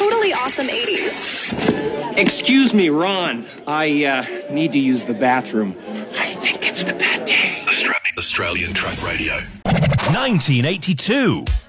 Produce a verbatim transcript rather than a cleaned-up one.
totally awesome eighties. Excuse me, Ron. I uh, need to use the bathroom. I think it's the bad day. Australian Truck Radio. nineteen eighty-two.